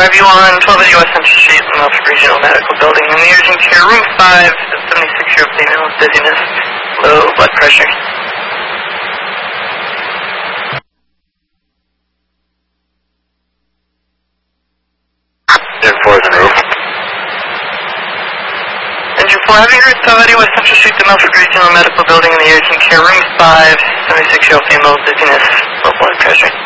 have you on 1280 West Central Street in the Milford Regional Medical Building in the urgent care room 5, 76-year-old female with dizziness, low blood pressure. 4 is en route. Engine 4, have you heard 1280 West Central Street, the Milford Regional Medical Building in the urgent care room 5, 76-year-old female with dizziness, low blood pressure.